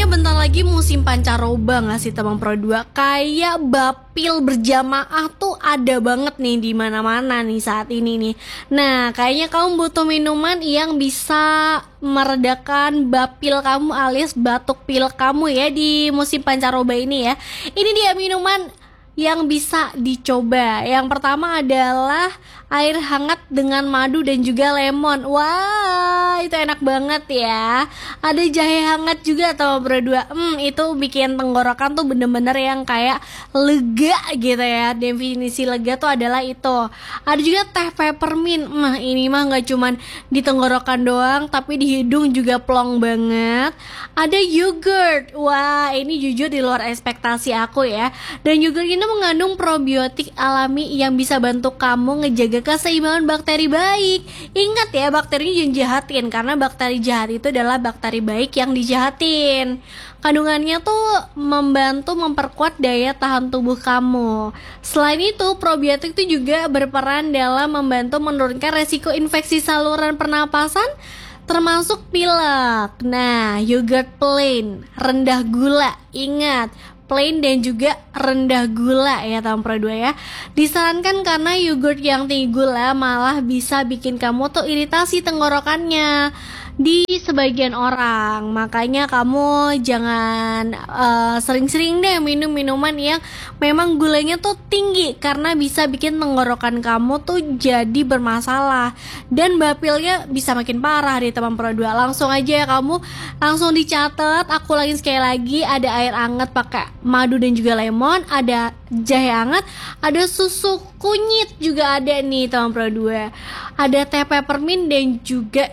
Kayaknya bentar lagi musim pancaroba nggak sih teman Pro 2? Kayak bapil berjamaah tuh ada banget nih di mana-mana nih saat ini nih. Nah, kayaknya kamu butuh minuman yang bisa meredakan bapil kamu alias batuk pil kamu ya di musim pancaroba ini ya. Ini dia minuman yang bisa dicoba. Yang pertama adalah air hangat dengan madu dan juga lemon. Wah, itu enak banget ya. Ada jahe hangat juga atau berdua. Itu bikin tenggorokan tuh bener-bener yang kayak lega gitu ya. Definisi lega tuh adalah itu. Ada juga teh peppermint. Ini mah nggak cuman di tenggorokan doang, tapi di hidung juga plong banget. Ada yogurt. Wah, ini jujur di luar ekspektasi aku ya. Dan yogurt ini mengandung probiotik alami yang bisa bantu kamu ngejaga keseimbangan bakteri baik. Ingat ya, bakterinya jangan jahatin, karena bakteri jahat itu adalah bakteri baik yang dijahatin. Kandungannya tuh membantu memperkuat daya tahan tubuh kamu. Selain itu, probiotik itu juga berperan dalam membantu menurunkan resiko infeksi saluran pernapasan, termasuk pilek. Nah, yogurt plain, rendah gula. Ingat, plain dan juga rendah gula ya teman Pro 2 ya. Disarankan karena yogurt yang tinggi gula malah bisa bikin kamu tuh iritasi tenggorokannya di sebagian orang. Makanya kamu jangan sering-sering deh minum minuman yang memang gulanya tuh tinggi, karena bisa bikin tenggorokan kamu tuh jadi bermasalah dan bapilnya bisa makin parah di teman Pro 2. Langsung aja ya, kamu langsung dicatat. Aku lagi sekali lagi, ada air hangat pakai madu dan juga lemon, ada jahe hangat, ada susu kunyit juga ada nih teman Pro 2, ada teh peppermint dan juga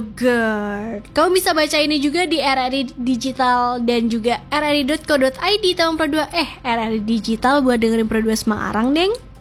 yogurt. Kamu bisa baca ini juga di RRI Digital dan juga rri.co.id teman Pro 2. RRI Digital buat dengerin Pro 2 Semarang, deng.